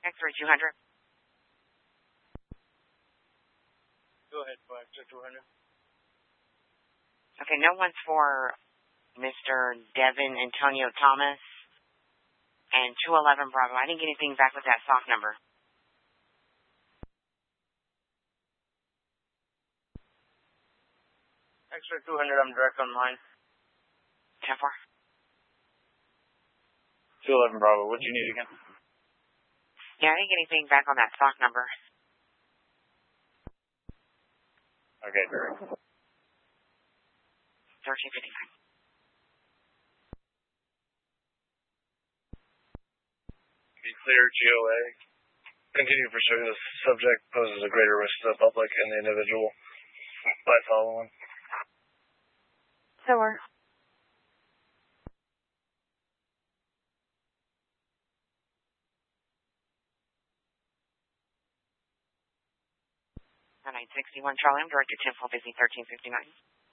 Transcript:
X-ray 200. Go ahead, X-ray 200. Okay, no one's for Mr. Devin Antonio Thomas and 211 Bravo. I didn't get anything back with that sock number. X-ray 200, I'm direct on mine. 10-4. 211 Bravo, what do you need again? Yeah, I didn't get anything back on that sock number. Okay, direct. 1359. Be clear, GOA. Continue pursuing this subject poses a greater risk to the public and the individual by following. So we're... Nine 61 Charlie, I'm directed 10-4 busy 1359.